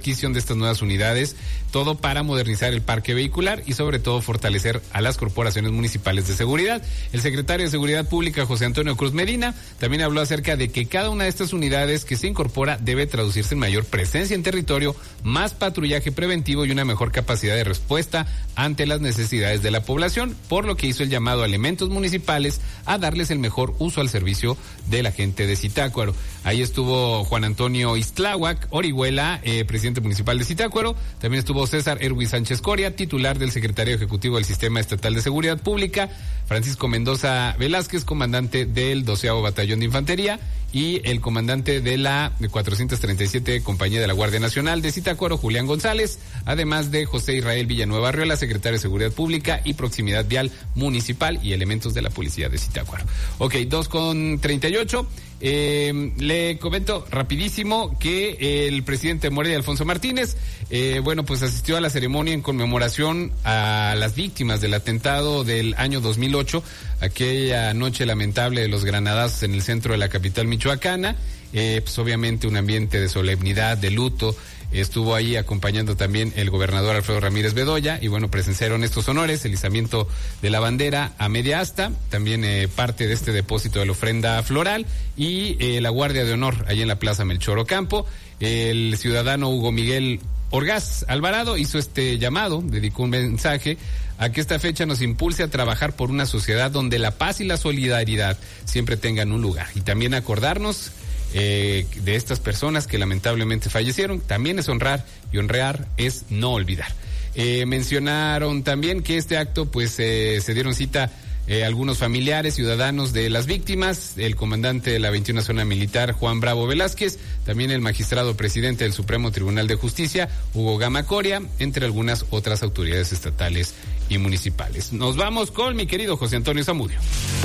adquisición de estas nuevas unidades, todo para modernizar el parque vehicular y sobre todo fortalecer a las corporaciones municipales de seguridad. El secretario de Seguridad Pública, José Antonio Cruz Medina, también habló acerca de que cada una de estas unidades que se incorpora debe traducirse en mayor presencia en territorio, más patrullaje preventivo y una mejor capacidad de respuesta ante las necesidades de la población, por lo que hizo el llamado a elementos municipales a darles el mejor uso al servicio de la gente de Zitácuaro. Ahí estuvo Juan Antonio Istláhuac Orihuela, presidente municipal de Zitácuaro. También estuvo César Erwin Sánchez Coria, titular del Secretario Ejecutivo del Sistema Estatal de Seguridad Pública, Francisco Mendoza Velázquez, comandante del 12º Batallón de Infantería, y el comandante de la 437 Compañía de la Guardia Nacional de Zitácuaro, Julián González, además de José Israel Villanueva Arriola, secretario de Seguridad Pública y Proximidad Vial Municipal, y elementos de la Policía de Zitácuaro. Ok, 2:38. Le comento rapidísimo que el presidente de Morelia, Alfonso Martínez, pues asistió a la ceremonia en conmemoración a las víctimas del atentado del año 2008, aquella noche lamentable de los granadazos en el centro de la capital michoacana. Pues obviamente un ambiente de solemnidad, de luto. Estuvo ahí acompañando también el gobernador Alfredo Ramírez Bedoya y presenciaron estos honores, el izamiento de la bandera a media asta, también parte de este depósito de la ofrenda floral y la guardia de honor ahí en la Plaza Melchor Ocampo. El ciudadano Hugo Miguel Orgaz Alvarado hizo este llamado, dedicó un mensaje a que esta fecha nos impulse a trabajar por una sociedad donde la paz y la solidaridad siempre tengan un lugar, y también acordarnos de estas personas que lamentablemente fallecieron. También es honrar, y honrar es no olvidar. Mencionaron también que este acto se dieron cita algunos familiares, ciudadanos de las víctimas, el comandante de la 21 Zona Militar, Juan Bravo Velázquez, también el magistrado presidente del Supremo Tribunal de Justicia, Hugo Gama Coria, entre algunas otras autoridades estatales y municipales. Nos vamos con mi querido José Antonio Zamudio.